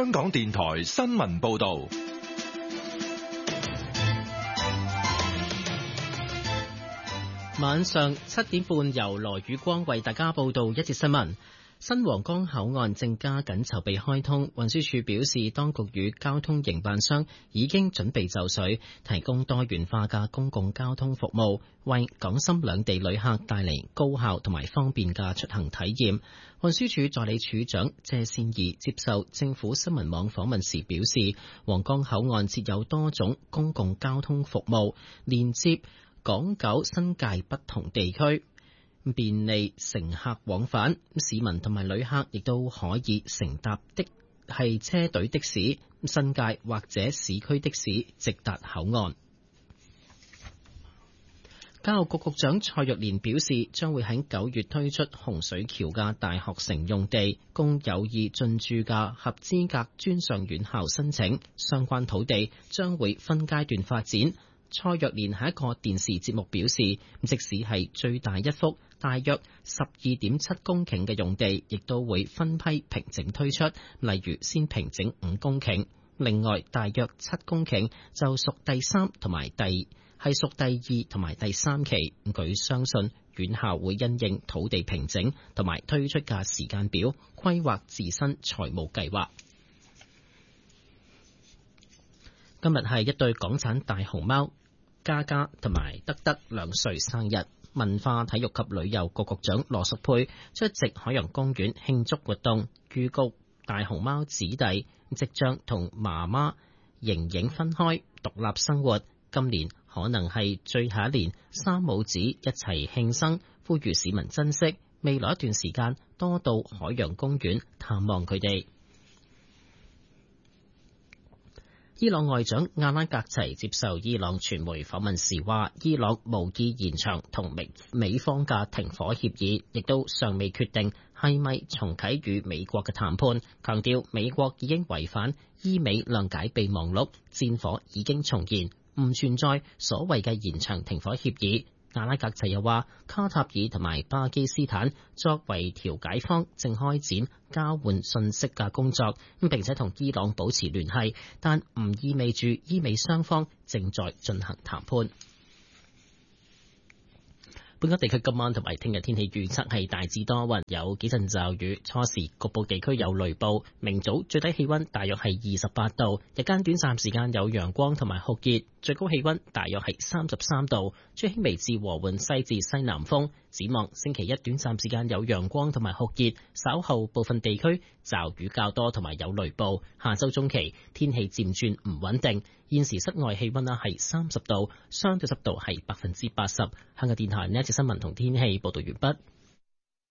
香港電台新聞報道。 晚上7點半，由羅宇光為大家報道一節新聞。新皇崗口岸正加緊籌備開通，運輸署表示，當局與交通營辦商已經準備就緒，提供多元化嘅公共交通服務，為港深兩地旅客帶嚟高效同埋方便嘅出行體驗。運輸署助理署長謝善儀接受政府新聞網訪問時表示，皇崗口岸設有多種公共交通服務，連接港九新界不同地區，便利乘客往返，市民同埋旅客亦都可以乘搭的係車隊的士、新界或者市區的士直達口岸。教育局局長蔡若蓮表示，將會喺9月推出洪水橋嘅大學城用地，供有意進駐嘅合資格專上院校申請，相關土地將會分階段發展。蔡若蓮喺一個電視節目表示，即使係最大一幅大約12.7公頃嘅用地，亦都會分批平整推出，例如先平整5公頃，另外大約7公頃就屬第2同埋第3期。佢相信院校會因應土地平整同埋推出嘅時間表，規劃自身財務計劃。今日係一對港產大熊貓嘉嘉同埋德德2歲生日，文化體育及旅遊局局長羅淑佩出席海洋公園慶祝活動，預告大熊貓子弟即將同媽媽瑩瑩分開獨立生活，今年可能係最後一年三母子一齊慶生，呼籲市民珍惜，未來一段時間多到海洋公園探望佢哋。伊朗外長阿拉格齊接受伊朗傳媒訪問時話，伊朗無意延長同美方嘅停火協議，亦都尚未決定係咪重啟與美國嘅談判，強調美國已經違反伊美諒解備忘錄，戰火已經重燃，唔存在所謂嘅延長停火協議。阿拉格齊又話，卡塔爾同埋巴基斯坦作為調解方，正開展交換信息嘅工作，並且同伊朗保持聯繫，但唔意味住伊美雙方正在進行談判。本港地區今晚同埋聽日天氣預測係大致多雲，有幾陣驟雨，初時局部地區有雷暴。明早最低氣溫大約係28度，日間短暫時間有陽光同埋酷熱，最高氣溫大約係33度，吹輕微至和緩西至西南風。展望星期一短暫時間有陽光同埋酷熱，稍後部分地區驟雨較多同埋有雷暴。下周中期天氣漸轉唔穩定。現時室外氣溫係30度，相對濕度係80%。香港電台呢一節新聞同天氣報道完畢。